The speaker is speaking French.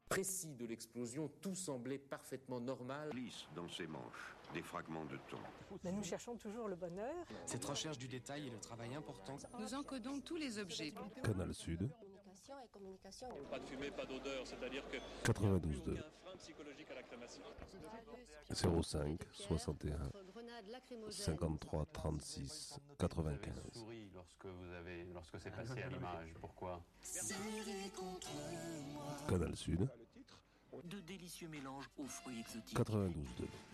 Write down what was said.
précis de l'explosion, tout semblait parfaitement normal. Glisse dans ses manches des fragments de thon. Mais nous cherchons toujours le bonheur. Cette recherche du détail est le travail important. Nous encodons tous les objets. Canal Sud. Pas de fumée, pas d'odeur, c'est-à-dire que 92.2. il y a un frein psychologique à la crémation. 05 61 53 36 95. Souri lorsque c'est passé à l'image. Pourquoi? Canal Sud. De délicieux mélanges aux fruits exotiques. 92.2.